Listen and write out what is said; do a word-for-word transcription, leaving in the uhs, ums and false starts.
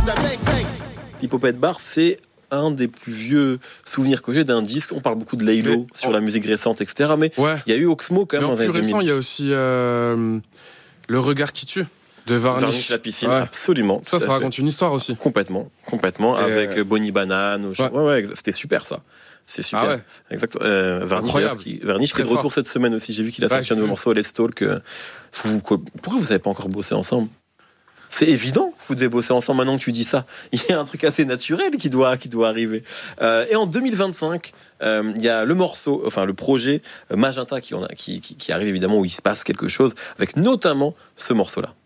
Hippopète Bar, c'est un des plus vieux souvenirs que j'ai d'un disque. On parle beaucoup de Laylo mais, sur oh. la musique récente, et cetera. Mais il ouais. y a eu Oxmo quand même mais en dans les plus récent, il y a aussi euh, Le regard qui tue de Varnish. Varnish Lapifine, ouais. absolument. Ça, ça raconte une histoire aussi. Complètement, complètement. Et avec euh... Bonnie Banane. Ouais. ouais, ouais, c'était super ça. C'est super. Ah ouais. Exact. Euh, Varnish, qui, Varnish qui est de retour cette semaine aussi. J'ai vu qu'il a sorti ouais, un nouveau morceau, Let's Talk. Euh, vous, pourquoi vous n'avez pas encore bossé ensemble ? C'est évident, vous devez bosser ensemble maintenant que tu dis ça. Il y a un truc assez naturel qui doit, qui doit arriver. Euh, et en deux mille vingt-cinq, euh, il y a le morceau, enfin le projet euh, Magenta qui, on a, qui, qui, qui arrive évidemment où il se passe quelque chose, avec notamment ce morceau-là.